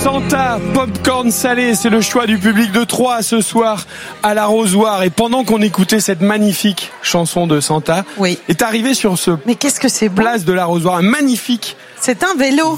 Santa, popcorn salé, c'est le choix du public de Troyes ce soir à l'Arrosoir. Et pendant qu'on écoutait cette magnifique chanson de Santa, oui, est arrivé sur ce mais qu'est-ce que c'est place de l'Arrosoir un magnifique c'est un vélo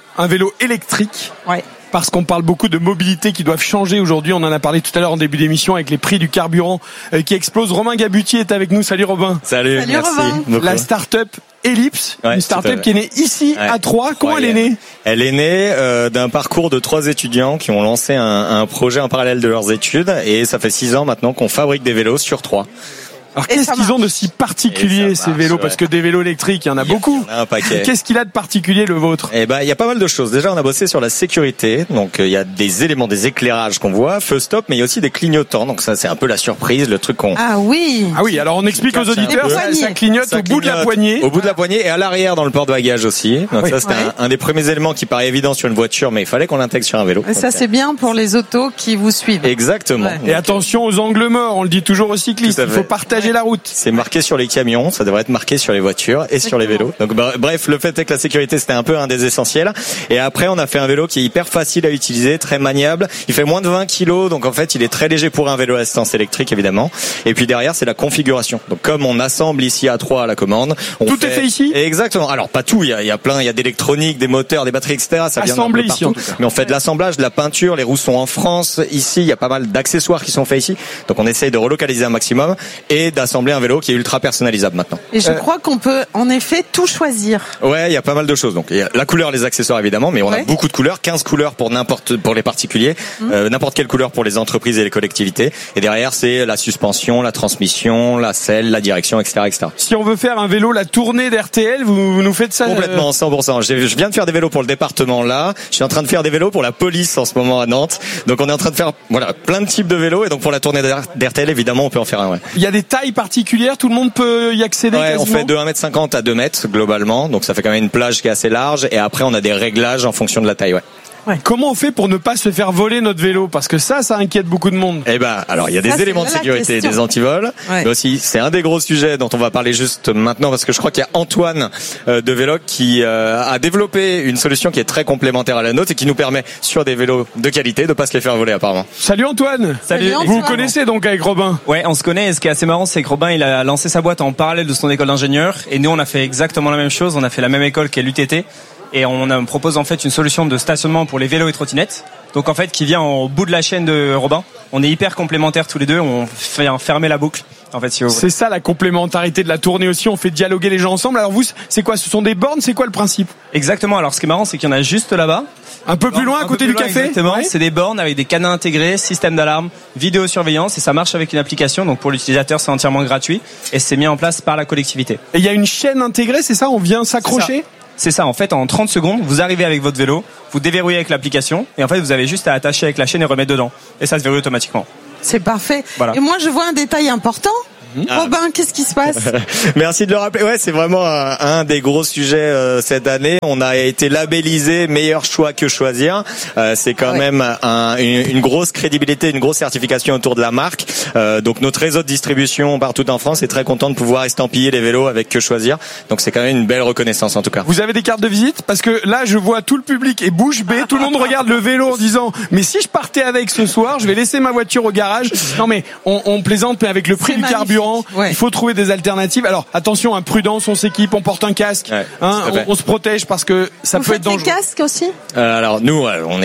électrique. Ouais. Parce qu'on parle beaucoup de mobilité qui doivent changer aujourd'hui. On en a parlé tout à l'heure en début d'émission avec les prix du carburant qui explosent. Romain Gabutier est avec nous. Salut Robin. Salut merci. Robin. La start-up Ellipse, ouais, une start-up qui est née ici à Troyes. Comment elle est née ? Elle est née d'un parcours de 3 étudiants qui ont lancé un projet en parallèle de leurs études et ça fait 6 ans maintenant qu'on fabrique des vélos sur Troyes. Alors qu'est-ce qu'ils ont de si particulier ces vélos ? Parce que des vélos électriques, il y en a beaucoup. Il y en a un paquet. Qu'est-ce qu'il a de particulier le vôtre ? Eh ben, il y a pas mal de choses. Déjà, on a bossé sur la sécurité. Donc, il y a des éléments, des éclairages qu'on voit, feu stop, mais il y a aussi des clignotants. Donc ça, c'est un peu la surprise, le truc qu'on... Ah oui. Alors on explique aux auditeurs, ça clignote au bout de la poignée. Au bout de la poignée et à l'arrière dans le porte-bagages aussi. Donc ça, c'était un des premiers éléments qui paraît évident sur une voiture, mais il fallait qu'on l'intègre sur un vélo. Et ça, c'est bien pour les autos qui vous suivent. Exactement. Ouais. Et attention aux angles morts, on le dit toujours aux cyclistes, il faut partager la route. C'est marqué sur les camions, ça devrait être marqué sur les voitures et sur les vélos. Donc bref, le fait est que la sécurité c'était un peu un des essentiels. Et après on a fait un vélo qui est hyper facile à utiliser, très maniable. Il fait moins de 20 kilos, donc en fait il est très léger pour un vélo à assistance électrique évidemment. Et puis derrière c'est la configuration. Donc comme on assemble ici à Troyes à la commande, tout est fait ici. Exactement. Alors pas tout, il y a plein, il y a d'électronique, des moteurs, des batteries, etc. Ça vient assemblé ici en tout cas. Mais on fait de l'assemblage, de la peinture. Les roues sont en France. Ici il y a pas mal d'accessoires qui sont faits ici. Donc on essaye de relocaliser un maximum et d'assembler un vélo qui est ultra personnalisable maintenant. Et je crois qu'on peut en effet tout choisir. Ouais, il y a pas mal de choses. Donc il y a la couleur, les accessoires évidemment, mais on a beaucoup de couleurs, 15 couleurs pour les particuliers, n'importe quelle couleur pour les entreprises et les collectivités. Et derrière c'est la suspension, la transmission, la selle, la direction, etc., etc. Si on veut faire un vélo, la tournée d'RTL, vous nous faites ça complètement, 100%. Je viens de faire des vélos pour le département là. Je suis en train de faire des vélos pour la police en ce moment à Nantes. Donc on est en train de faire plein de types de vélos et donc pour la tournée d'RTL évidemment on peut en faire un. Ouais. Il y a des tailles particulières, tout le monde peut y accéder. Ouais, on fait de 1m50 à 2 mètres globalement, donc ça fait quand même une plage qui est assez large et après on a des réglages en fonction de la taille. Ouais. Comment on fait pour ne pas se faire voler notre vélo ? Parce que ça inquiète beaucoup de monde. Eh ben, alors il y a des éléments de sécurité et des antivols, mais aussi c'est un des gros sujets dont on va parler juste maintenant parce que je crois qu'il y a Antoine de Véloc qui a développé une solution qui est très complémentaire à la nôtre et qui nous permet sur des vélos de qualité de pas se les faire voler apparemment. Salut Antoine. Salut. Vous vous connaissez donc avec Robin ? Ouais, on se connaît et ce qui est assez marrant c'est que Robin il a lancé sa boîte en parallèle de son école d'ingénieur et nous on a fait exactement la même chose, on a fait la même école qu'est l'UTT. Et on propose en fait une solution de stationnement pour les vélos et trottinettes. Donc en fait qui vient au bout de la chaîne de Robin. On est hyper complémentaires tous les deux, on fait fermer la boucle. En fait, si vous voulez. C'est ça la complémentarité de la tournée aussi, on fait dialoguer les gens ensemble. Alors vous, c'est quoi ? Ce sont des bornes, c'est quoi le principe ? Exactement, alors ce qui est marrant c'est qu'il y en a juste là-bas. Un peu plus loin à côté du café ? Exactement, c'est des bornes avec des cadenas intégrés, système d'alarme, vidéosurveillance et ça marche avec une application. Donc pour l'utilisateur c'est entièrement gratuit et c'est mis en place par la collectivité. Et il y a une chaîne intégrée, c'est ça ? On vient s'accrocher ? C'est ça, en fait, en 30 secondes, vous arrivez avec votre vélo, vous déverrouillez avec l'application, et en fait, vous avez juste à attacher avec la chaîne et remettre dedans. Et ça se verrouille automatiquement. C'est parfait. Voilà. Et moi, je vois un détail important. Robin, qu'est-ce qui se passe ? Merci de le rappeler. Ouais, c'est vraiment un des gros sujets cette année. On a été labellisé meilleur choix que choisir. C'est quand même une grosse crédibilité, une grosse certification autour de la marque. Donc notre réseau de distribution partout en France est très content de pouvoir estampiller les vélos avec que choisir. Donc c'est quand même une belle reconnaissance en tout cas. Vous avez des cartes de visite ? Parce que là, je vois tout le public est bouche bée. Tout le monde regarde le vélo en disant « Mais si je partais avec ce soir, je vais laisser ma voiture au garage. » Non mais on plaisante, mais avec le prix du carburant, il faut trouver des alternatives. Alors attention, prudence, on s'équipe, on porte un casque, on se protège parce que ça peut être dangereux. Vous faites des casques aussi ? Alors nous,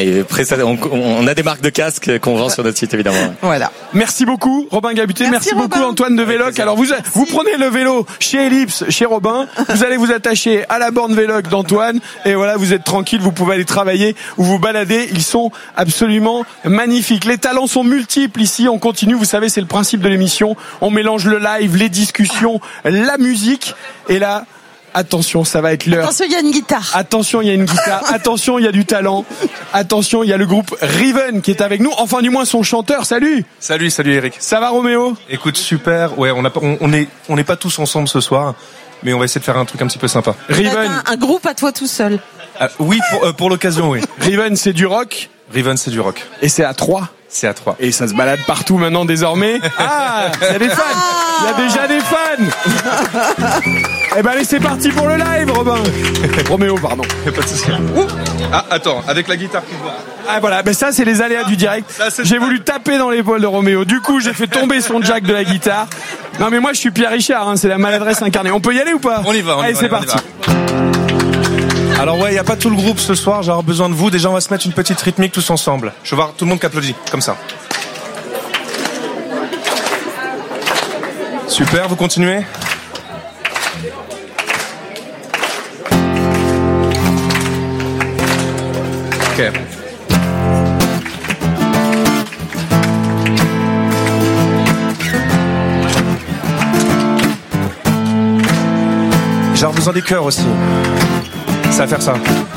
on a des marques de casques qu'on vend sur notre site évidemment. Voilà. Merci beaucoup Robin Gabutier, merci beaucoup Antoine de Véloc. Alors vous prenez le vélo chez Ellipse, chez Robin, vous allez vous attacher à la borne Véloc d'Antoine et voilà, vous êtes tranquille, vous pouvez aller travailler ou vous balader. Ils sont absolument magnifiques. Les talents sont multiples ici. On continue, vous savez, c'est le principe de l'émission. On mélange le live, les discussions, la musique. Et là, attention, ça va être l'heure. Attention, il y a une guitare. Attention, il y a une guitare. Attention, il y a du talent. Attention, il y a le groupe Riven qui est avec nous. Enfin, du moins, son chanteur. Salut. Salut Eric. Ça va, Roméo ? Écoute, super. Ouais, on n'est pas tous ensemble ce soir, mais on va essayer de faire un truc un petit peu sympa. Riven. Un groupe à toi tout seul. Oui, pour l'occasion, oui. Riven, c'est du rock. Riven, c'est du rock. Et c'est à Troyes. C'est à Troyes. Et ça se balade partout maintenant désormais. Ah, il y a des fans. Il y a déjà des fans. Eh ben allez, c'est parti pour le live, Robin. Roméo, pardon. Pas de souci. Ah, attends, avec la guitare qui va. Ah voilà, mais ça c'est les aléas du direct. J'ai voulu taper dans l'épaule de Roméo. Du coup, j'ai fait tomber son jack de la guitare. Non mais moi je suis Pierre Richard, hein, c'est la maladresse incarnée. On peut y aller ou pas? On y va. Allez, c'est parti. Alors ouais, il y a pas tout le groupe ce soir, j'ai besoin de vous. Déjà, on va se mettre une petite rythmique tous ensemble. Je veux voir tout le monde qui applaudit, comme ça. Super, vous continuez? Ok. J'ai besoin des chœurs aussi. Ça va faire ça.